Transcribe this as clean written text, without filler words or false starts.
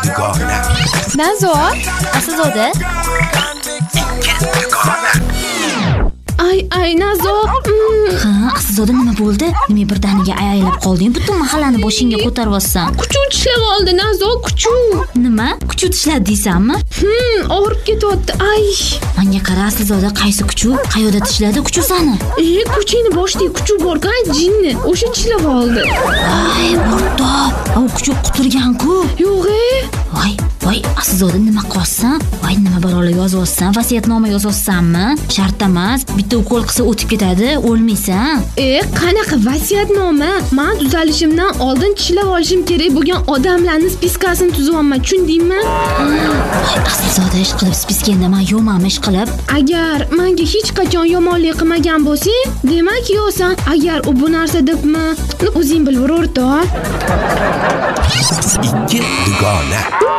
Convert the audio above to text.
dugona. Nazo, Aslzoda. Ay Nazo. Ha, Aslzoda nima bo'ldi? Nima birdaniga ayaylab qolding? Butun mahallani boshingga ko'tarib olsan. Kuchuv tishlab oldi Nazo, kuchuv. Nima? Kuchuv tishladi deysanmi? Og'rib ketyapti. Ay. Menga qara Aslzoda, qaysi kuchuv? Qayoqda tishladi kuchuv sani? Ko'changni boshida kuchuv bor-ku, jinni. O'sha tishlab oldi. Ay, o'rtoq. U kuchuv quturgan-ku. Yo'q-e. Voy, Aslzoda nima qilsan? Voy, nima barolar yozibsan? Vasiyatnoma yozibsanmi? Shart emas, bitta ukol qilsa o'tib ketadi, o'lmaysan. Qanaqa vasiyatnoma? Men tuzalishimdan oldin tishlab olishim kerak bo'lgan odamlarning spiskasini tuzyapman, tushundingmi? Aslzoda ish qilib spiskanda men yo'qmanmi ish qilib? Agar menga hech qachon yomonlik qilmagan bo'lsang, demak yo'qsan. Agar u bu narsa debmi, o'zing bilib o'rtoq. Ikki dugona.